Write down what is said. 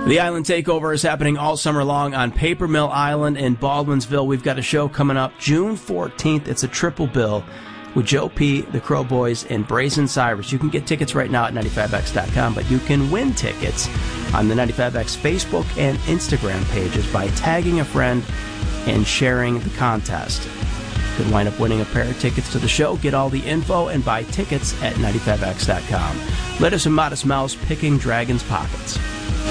The Island Takeover is happening all summer long on Paper Mill Island in Baldwinsville. We've got a show coming up June 14th. It's a triple bill with Joe P., the Crow Boys, and Brazen Cyrus. You can get tickets right now at 95X.com, but you can win tickets on the 95X Facebook and Instagram pages by tagging a friend and sharing the contest. You could wind up winning a pair of tickets to the show. Get all the info and buy tickets at 95X.com. Let us a Modest Mouse picking dragons' pockets.